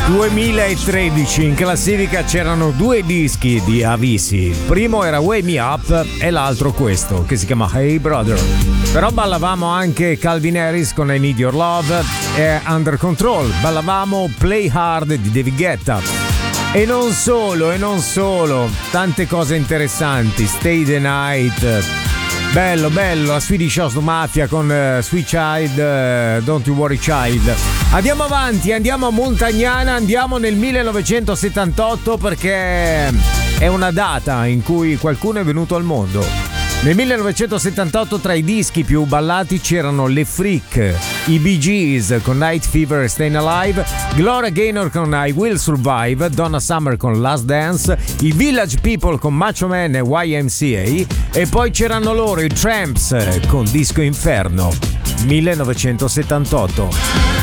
2013 in classifica c'erano due dischi di Avicii. Il primo era Wake Me Up e l'altro questo, che si chiama Hey Brother. Però ballavamo anche Calvin Harris con I Need Your Love e Under Control. Ballavamo Play Hard di David Guetta. E non solo, tante cose interessanti. Stay the Night. Bello, la Swedish House Mafia con Sweet Child, Don't You Worry Child. Andiamo avanti, andiamo a Montagnana, andiamo nel 1978 perché è una data in cui qualcuno è venuto al mondo. Nel 1978 tra i dischi più ballati c'erano Le Freak, i Bee Gees con Night Fever e Stayin' Alive, Gloria Gaynor con I Will Survive, Donna Summer con Last Dance, i Village People con Macho Man e YMCA e poi c'erano loro, i Tramps con Disco Inferno. 1978.